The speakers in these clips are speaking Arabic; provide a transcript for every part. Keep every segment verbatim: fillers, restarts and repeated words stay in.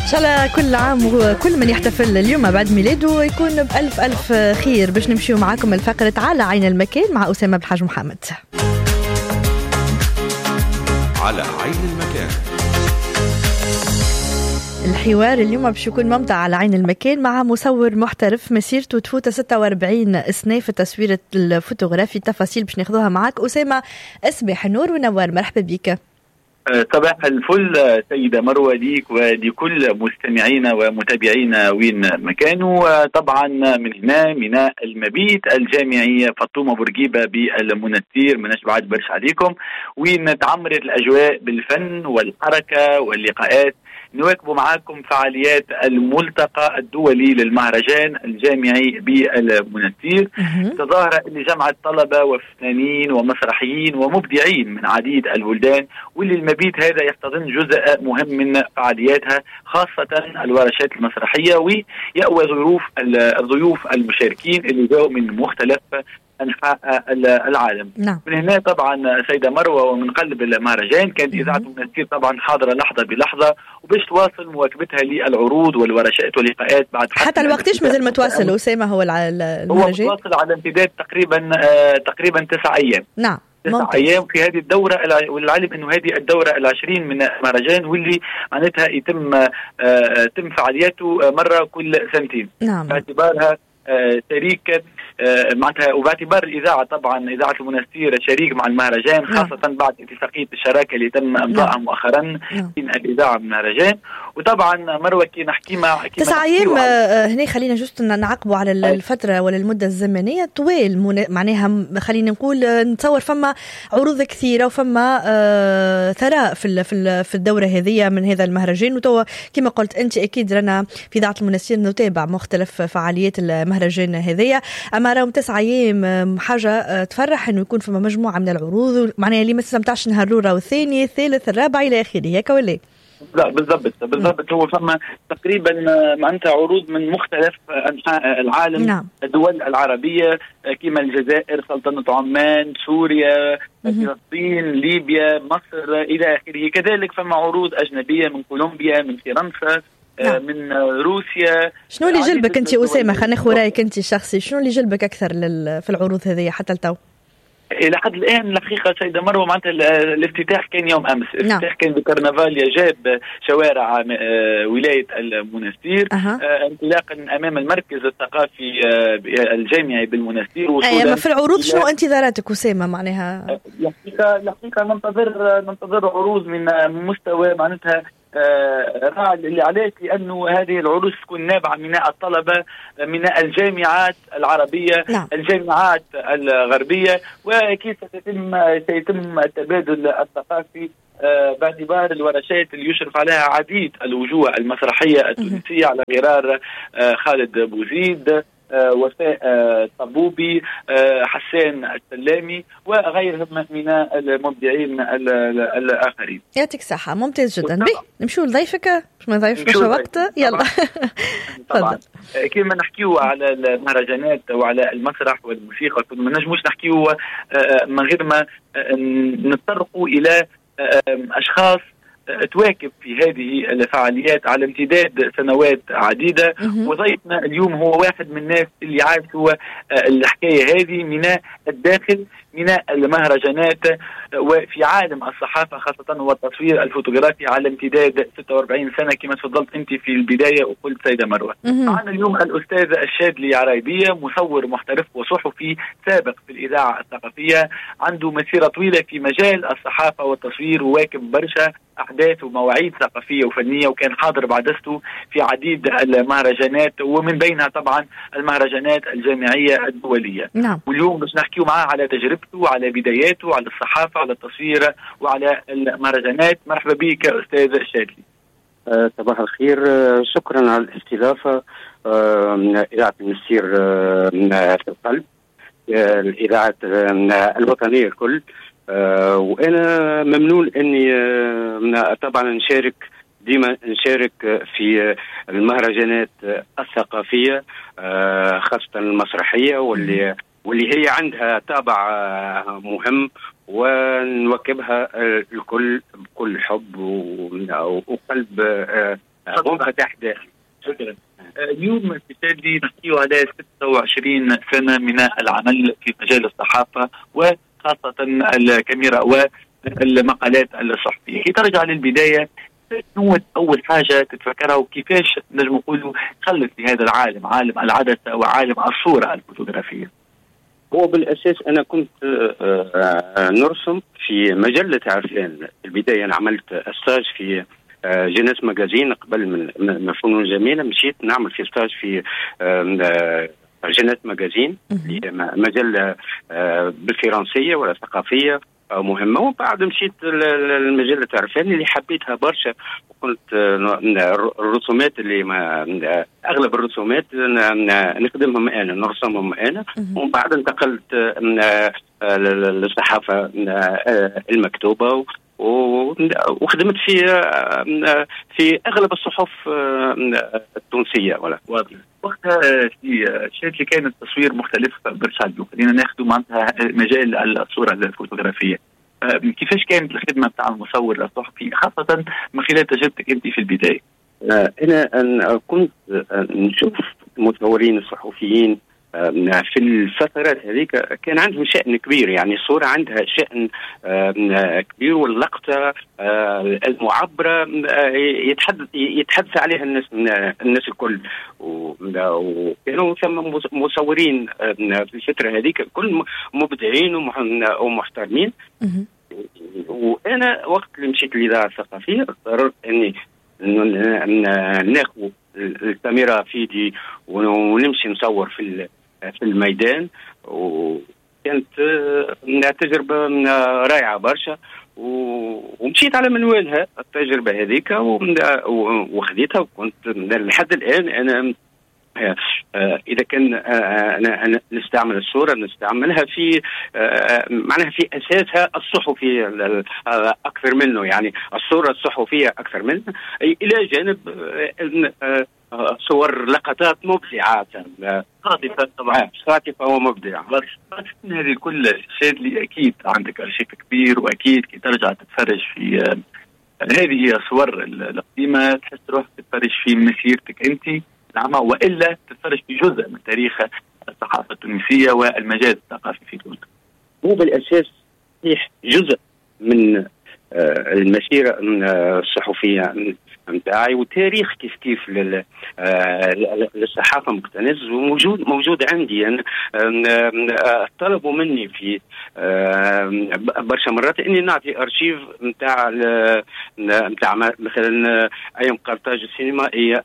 إن شاء الله كل عام وكل من يحتفل اليوم بعد ميلاده يكون بألف ألف خير. باش نمشيو معاكم الفقرة على عين المكان مع أسامة بالحاج محمد. على عين المكان الحوار اليوم باش يكون ممتع على عين المكان مع مصور محترف مسيرته تفوت ستة وأربعين سنة في التصوير الفوتوغرافي. تفاصيل باش ناخذوها معك أسامة. أصبح نور ونوار، مرحبا بك. صباح الفل سيدة مروة ليك ولكل مستمعينا ومتابعينا وين مكانوا. طبعا من هنا ميناء المبيت الجامعي فاطمة بورقيبة بالمنستير، مناش بعد برش عليكم، وين تعمرت الأجواء بالفن والحركة واللقاءات. نواكب معاكم فعاليات الملتقى الدولي للمهرجان الجامعي بالمنستير، تظاهرة اللي جمعت طلبة وفنانين ومسرحيين ومبدعين من عديد البلدان، واللي المبيت هذا يحتضن جزء مهم من فعالياتها، خاصة الورشات المسرحية، ويأوى ظروف الضيوف المشاركين اللي جاءوا من مختلف أنحاء العالم. نعم. من هنا طبعا سيدة مروة ومن قلب المهرجان كانت إذاعة المنستير طبعا حاضرة لحظة بلحظة، وباش تواصل مواكبتها للعروض والورشات واللقاءات بعد حتى الوقتش مازال متواصل أسامة. هو المهرجان هو متواصل على امتداد تقريبا آه تقريبا تسع أيام. نعم. تسع ممتاز. أيام في هذه الدورة، والعلم أنه هذه الدورة العشرين من المهرجان، واللي معناتها يتم آه تم فعالياته مرة كل سنتين. نعم. باعتبارها آه شريك آه معناتها، وباعتبار الإذاعة طبعا إذاعة المنستير شريك مع المهرجان، خاصة نعم. بعد اتفاقية الشراكة اللي تم إمضائها نعم. مؤخرا نعم. بين الإذاعة والمهرجان. وطبعا مروة كي نحكي مع تسع أيام هنا، خلينا جست نعقبوا على الفترة ولا المدة الزمنية طويل، معناها خلينا نقول نتصور فما عروض كثيرة وفما آه ثراء في في الدورة هذه من هذا المهرجان. وتوا كما قلت أنت أكيد رانا في إذاعة المنستير نتابع مختلف فعاليات المهرجان هذه. أما راهم تسع أيام حاجة تفرح إنه يكون فما مجموعة من العروض، معناها اللي ما استمتعش نهار الأولى والثاني الثالث الرابع إلى آخره، هيك ولا؟ لا بالضبط بالضبط. هو فما تقريبا معناتها عروض من مختلف أنحاء العالم. نعم. الدول العربية كما الجزائر، سلطنة عمان، سوريا، فلسطين، ليبيا، مصر إلى آخره. كذلك فما عروض أجنبية من كولومبيا، من فرنسا، نعم. من روسيا. شنو اللي جلبك أنت أسامة؟ خلينا ناخذ رأيك أنت الشخصي، شنو اللي جلبك أكثر في العروض هذه حتى التو؟ إلى حد الآن الحقيقة سيدة مروة معناتها الافتتاح كان يوم أمس. الافتتاح نعم. كان بكرنفال يجاب شوارع ولاية المنستير أه. انطلاقا أمام المركز الثقافي الجامعي بالمنستير. أيوة. في العروض شنو انتظاراتك أسامة؟ معناها الحقيقة الحقيقة ننتظر ننتظر عروض من مستوى معناتها راعي اللي عليك، لأنه هذه العروض تكون نابعة من الطلبة من الجامعات العربية نعم. الجامعات الغربية، وأكيد ستتم سيتم التبادل الثقافي باعتبار الورشات اللي يشرف عليها عديد الوجوه المسرحية التونسية على غرار خالد بوزيد، وفاء طبوبي، حسان السلامي وغيرهم من المبدعين الآخرين. يعطيك صحة. ممتاز جدا. بي نمشوا لضيفك مش ما ضيفش وقت. يلا طبعا كما نحكيو على المهرجانات وعلى المسرح والموسيقى ما نجموش نحكيو من غير ما نتطرقوا إلى أشخاص تواكب في هذه الفعاليات على امتداد سنوات عديدة. وضيفنا اليوم هو واحد من الناس اللي عاش هو الحكاية هذه من الداخل من المهرجانات وفي عالم الصحافة، خاصة هو التصوير الفوتوغرافي على امتداد ستة وأربعين سنة كما تفضلت أنت في البداية وقلت سيدة مروة. معنا اليوم الأستاذ الشادلي عرايبية، مصور محترف وصحفي سابق في الإذاعة الثقافية، عنده مسيرة طويلة في مجال الصحافة والتصوير، وواكب برشا أحداث ومواعيد ثقافية وفنية، وكان حاضر بعدسته في عديد المهرجانات ومن بينها طبعا المهرجانات الجامعية الدولية. نعم. واليوم باش نحكيو معاه على تجربته، على بداياته، على الصحافة، على التصوير وعلى المهرجانات. مرحبا بك أستاذ الشادلي. أه صباح الخير. أه شكرا على الاستضافة. أه إذاعة المنستير أه في القلب، أه الإذاعة أه الوطنية الكل. أه وأنا ممنون أني أه طبعا نشارك ديما نشارك في المهرجانات الثقافية أه خاصة المسرحية، واللي واللي هي عندها طابع مهم ونواكبها الكل بكل حب وقلب منفتح داخلي. شكرا. اليوم في سيدي نحكي على ستة وعشرين سنة من العمل في مجال الصحافة وخاصة الكاميرا والمقالات الصحفية. كي ترجع للبداية شنو أول حاجة تتفكرها وكيفاش نجم نقولوا خلت في هذا العالم عالم العدسة وعالم الصورة الفوتوغرافية؟ هو بالأساس أنا كنت نرسم في مجلة عرفان. في البداية أنا عملت استاج في جناس ماجازين قبل من فنون جميلة، مشيت نعمل في استاج في جناس ماجازين مجلة بالفرنسية ولا ثقافية مهمة، وبعد مشيت المجلة عرفان اللي حبيتها برشا، وكنت الرسومات اللي ما أغلب الرسومات نخدمهم أنا نرسمهم أنا، ومن بعد انتقلت للصحافة المكتوبة وخدمت في في اغلب الصحف التونسيه. ولا وقتها في شادلي كان التصوير مختلف برشا. خلينا ناخذ معناتها مجال الصوره الفوتوغرافيه، كيفاش كانت الخدمه بتاع المصور الصحفي خاصه من خلال تجربتك انت في البدايه؟ انا أنا كنت نشوف المصورين الصحفيين في الفترات هذيك كان عندهم شأن كبير، يعني الصورة عندها شأن كبير، واللقطة المعبرة يتحدث يتحدث عليها الناس الناس الكل، وكانوا ثم مصورين في الفترة هذيك كل مبدعين ومحترمين. وأنا وقت اللي مشيت للإذاعة الثقافية قررت أني ناخذ الكاميرا في يدي ونمشي نصور في في الميدان، وكانت تجربة رائعة برشا، ومشيت على منوالها التجربة هذيك وخذيتها، وكنت لحد الآن أنا إذا كان أنا, أنا نستعمل الصورة نستعملها في معناها في أساسها الصحفي أكثر منه، يعني الصورة الصحفية أكثر منه، إلى جانب صور لقطات مبدعة خاطفة طبعا خاطفة ومبدعة. بس هذه الكل شادلي أكيد عندك أرشيف كبير، وأكيد كي ترجع تتفرج في هذه الصور القديمة تحس روحك تتفرج في مسيرتك أنت نعم، وإلا تتفرج في جزء من تاريخ الصحافة التونسية والمجال الثقافي في تونس. هو بالأساس جزء من المسيرة الصحفية متاعي، وتاريخ كيف كيف للصحافة مكتنز وموجود موجود عندي. أنا طلبوا مني في برشا مرات إني نعطي أرشيف متاع متاع مثلا أيام قرطاج السينمائية،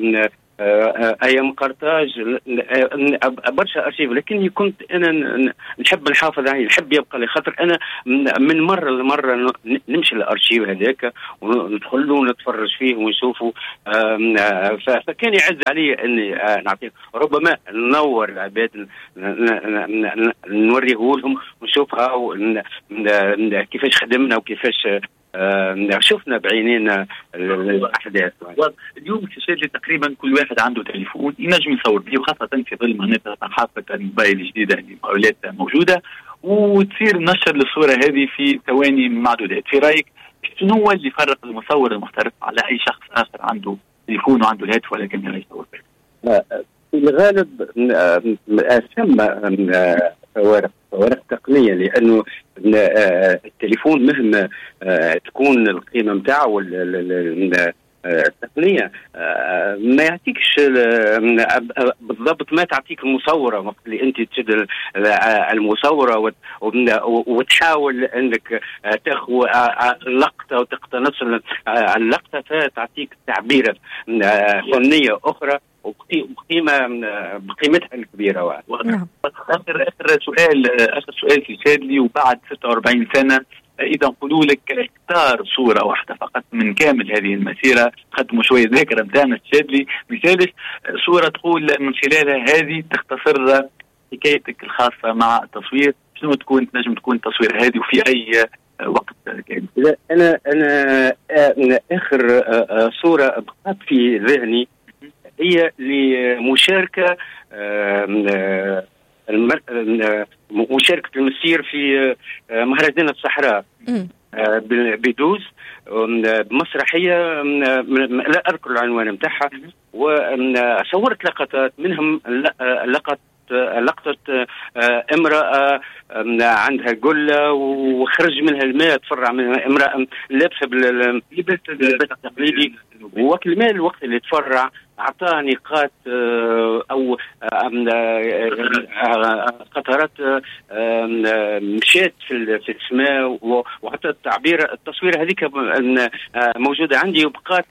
أيام قرطاج برشا أرشيف، لكني كنت أنا نحب نحافظ عليه، نحب يبقى لي خاطر أنا من مرة لمرة نمشي الأرشيف هذاك وندخل له ونتفرج فيه ونشوفه، فكان يعز علي أني نعطيه، ربما ننور العباد نوريه لهم ونشوفها كيفاش خدمنا وكيفاش شفنا بعينينا الأحداث. اليوم في شادلي تقريبا كل واحد عنده تليفون ينجم يصور فيه، وخاصة في ظل معناتها صحافة الموبايل الجديدة اللي المقاولات موجودة، وتصير نشر للصورة هذه في ثواني معدودات. في رأيك شنو هو اللي يفرق المصور المحترف على أي شخص آخر عنده تليفون وعنده الهاتف ولا كاميرا يصور فيه؟ في الغالب ثم فوارق فوارق تقنية، لأنه التليفون مهما تكون القيمة متاعه التقنية ما يعطيكش بالضبط ما تعطيك المصورة وقت اللي أنت تشد المصورة وتحاول أنك تأخذ اللقطة وتقتنص اللقطة، فتعطيك تعبيرة فنية أخرى وبقيمة بقيمتها الكبيرة. نعم. آخر آخر سؤال آخر سؤال في شادلي، وبعد ستة وأربعين سنة إذا نقولوا لك اختار صورة واحدة فقط من كامل هذه المسيرة، قدموا شوية ذاكرة متاعنا شادلي، مثالش صورة تقول من خلالها هذه تختصر حكايتك الخاصة مع التصوير، شنو تكون تنجم تكون التصوير هذه وفي أي وقت كان؟ لا أنا أنا آخر صورة بقات في ذهني هي لمشاركة مشاركة المسير في مهرجان الصحراء بدوز بمسرحية لا أذكر العنوان متاعها، وصورت لقطات منهم لقطة لقطة امرأة عندها قلة وخرج منها الماء، تفرع منها امرأة لابسة باللبس التقليدي، ووقت الماء الوقت اللي تفرع أعطاها نقاط أو قطرات مشات في السماء، وحتى التعبير التصوير هذيك موجودة عندي وبقات.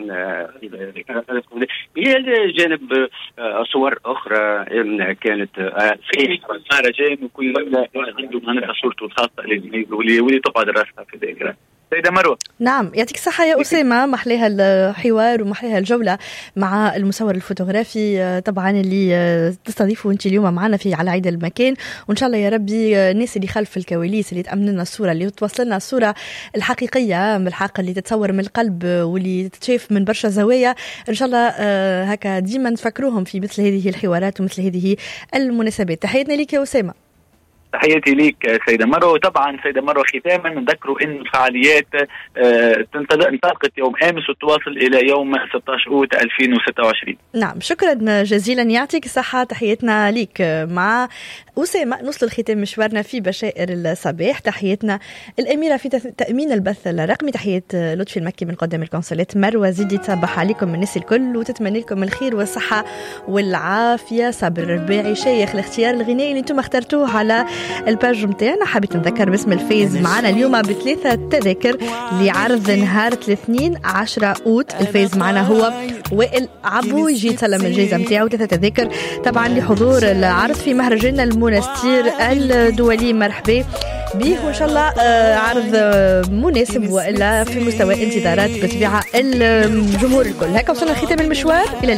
هي جانب صور أخرى كانت في مهرجان وكل عنده هنا صورته الخاصة اللي واللي تقعد راسها في ذاكرة. سيدة مروة. نعم يعطيك الصحة يا أسامة، محليها الحوار ومحليها الجولة مع المصور الفوتوغرافي طبعا اللي تستضيفه أنت اليوم معنا في على عيد المكان، وإن شاء الله يا ربي الناس اللي خلف الكواليس اللي تأمن لنا الصورة، اللي توصل لنا الصورة الحقيقية من الحق اللي تتصور من القلب واللي تتشاف من برشا زوايا، إن شاء الله هكا ديما نفكروهم في مثل هذه الحوارات ومثل هذه المناسبات. تحياتنا لك يا أسامة. تحياتي ليك سيدة مروة. طبعا سيدة مروة ختاما نذكروا ان الفعاليات انطلقت يوم امس وتواصل الى يوم ستة عشر أوت ألفين وستة وعشرين. نعم شكرا جزيلا، يعطيك الصحة. تحياتنا ليك مع أسامة. نوصل الختام مشوارنا في بشائر الصباح. تحياتنا الأميرة في تأمين البث الرقمي، تحية لطفي المكي من قدام القنصلات مروة زيدي تصبح عليكم من الناس الكل وتتمنى لكم الخير والصحة والعافية. صابر الرباعي شيخ الاختيار الغنائي اللي انتم اخترتوه على الباج متاعنا. حبيت نذكر باسم الفايز معنا اليوم بثلاثة تذاكر لعرض نهار الاثنين عشرة أوت. الفايز معنا هو وائل عبو، يجي يتسلم الجائزة متاعه ثلاثة تذاكر طبعا لحضور العرض في مهرجان المنستير الدولي. مرحبا به وإن شاء الله عرض مناسب وإلا في مستوى انتظارات بطبيعة الجمهور الكل. هكا وصلنا لختام المشوار. إلى